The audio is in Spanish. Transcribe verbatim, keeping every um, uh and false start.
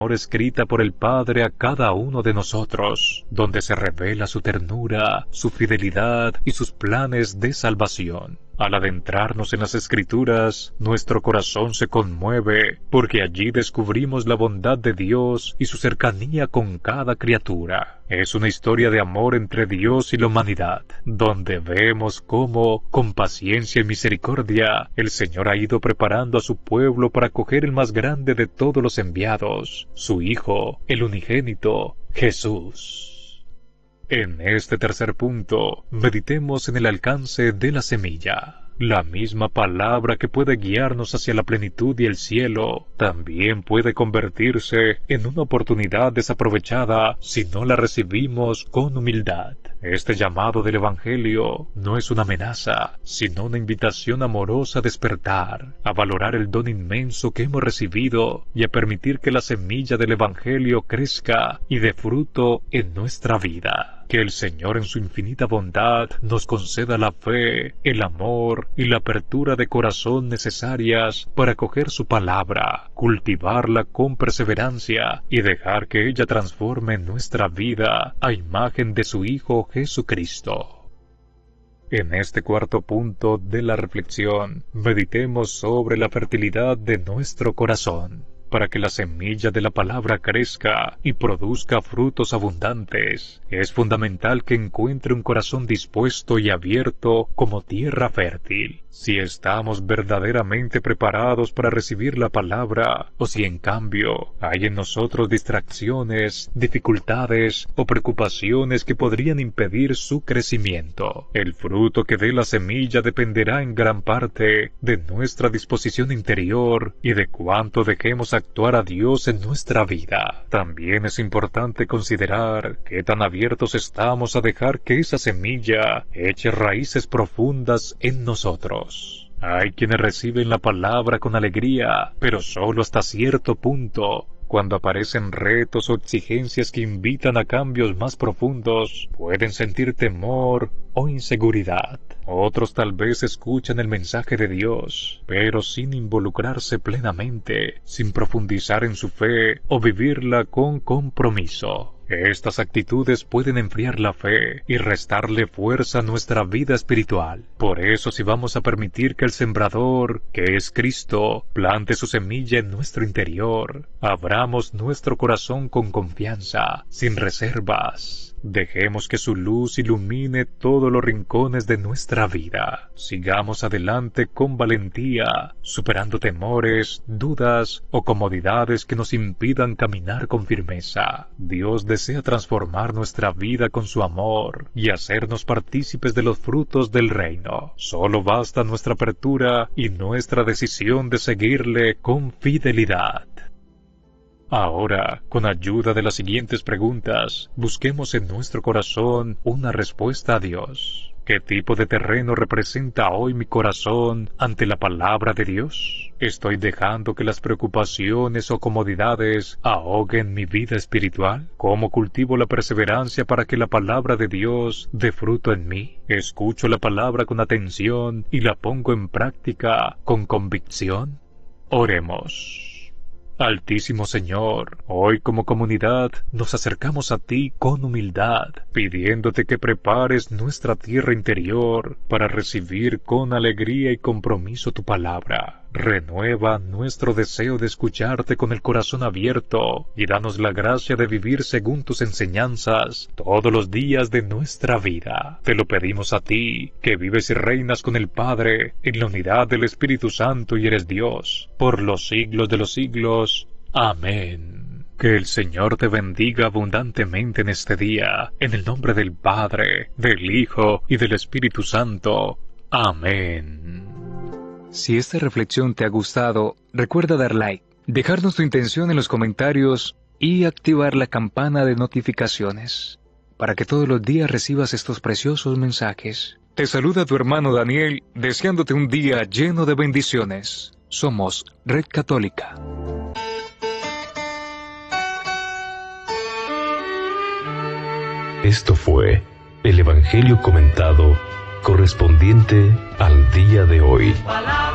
escrita por el Padre a cada uno de nosotros, donde se revela su ternura, su fidelidad y sus planes de salvación. Al adentrarnos en las Escrituras, nuestro corazón se conmueve, porque allí descubrimos la bondad de Dios y su cercanía con cada criatura. Es una historia de amor entre Dios y la humanidad, donde vemos cómo, con paciencia y misericordia, el Señor ha ido preparando a su pueblo para acoger el más grande de todos los enviados, su Hijo, el unigénito, Jesús. En este tercer punto, meditemos en el alcance de la semilla. La misma palabra que puede guiarnos hacia la plenitud y el cielo, también puede convertirse en una oportunidad desaprovechada si no la recibimos con humildad. Este llamado del Evangelio no es una amenaza, sino una invitación amorosa a despertar, a valorar el don inmenso que hemos recibido y a permitir que la semilla del Evangelio crezca y dé fruto en nuestra vida. Que el Señor en su infinita bondad nos conceda la fe, el amor y la apertura de corazón necesarias para acoger su palabra, cultivarla con perseverancia y dejar que ella transforme nuestra vida a imagen de su Hijo Jesucristo. En este cuarto punto de la reflexión, meditemos sobre la fertilidad de nuestro corazón. Para que la semilla de la palabra crezca y produzca frutos abundantes, es fundamental que encuentre un corazón dispuesto y abierto como tierra fértil. Si estamos verdaderamente preparados para recibir la palabra, o si en cambio hay en nosotros distracciones, dificultades o preocupaciones que podrían impedir su crecimiento, el fruto que dé la semilla dependerá en gran parte de nuestra disposición interior y de cuánto dejemos actuar a Dios en nuestra vida. También es importante considerar qué tan abiertos estamos a dejar que esa semilla eche raíces profundas en nosotros. Hay quienes reciben la palabra con alegría, pero solo hasta cierto punto. Cuando aparecen retos o exigencias que invitan a cambios más profundos, pueden sentir temor o inseguridad. Otros tal vez escuchan el mensaje de Dios, pero sin involucrarse plenamente, sin profundizar en su fe o vivirla con compromiso. Estas actitudes pueden enfriar la fe y restarle fuerza a nuestra vida espiritual. Por eso, si vamos a permitir que el sembrador, que es Cristo, plante su semilla en nuestro interior, abramos nuestro corazón con confianza, sin reservas. Dejemos que su luz ilumine todos los rincones de nuestra vida. Sigamos adelante con valentía, superando temores, dudas o comodidades que nos impidan caminar con firmeza. Dios desea transformar nuestra vida con su amor y hacernos partícipes de los frutos del reino. Solo basta nuestra apertura y nuestra decisión de seguirle con fidelidad. Ahora, con ayuda de las siguientes preguntas, busquemos en nuestro corazón una respuesta a Dios. ¿Qué tipo de terreno representa hoy mi corazón ante la palabra de Dios? ¿Estoy dejando que las preocupaciones o comodidades ahoguen mi vida espiritual? ¿Cómo cultivo la perseverancia para que la palabra de Dios dé fruto en mí? ¿Escucho la palabra con atención y la pongo en práctica con convicción? Oremos. Altísimo Señor, hoy como comunidad nos acercamos a ti con humildad, pidiéndote que prepares nuestra tierra interior para recibir con alegría y compromiso tu palabra. Renueva nuestro deseo de escucharte con el corazón abierto y danos la gracia de vivir según tus enseñanzas todos los días de nuestra vida. Te lo pedimos a ti, que vives y reinas con el Padre en la unidad del Espíritu Santo y eres Dios, por los siglos de los siglos. Amén. Que el Señor te bendiga abundantemente en este día, en el nombre del Padre, del Hijo y del Espíritu Santo. Amén. Si esta reflexión te ha gustado, recuerda dar like, dejarnos tu intención en los comentarios y activar la campana de notificaciones para que todos los días recibas estos preciosos mensajes. Te saluda tu hermano Daniel, deseándote un día lleno de bendiciones. Somos Red Católica. Esto fue el Evangelio comentado correspondiente al día de hoy.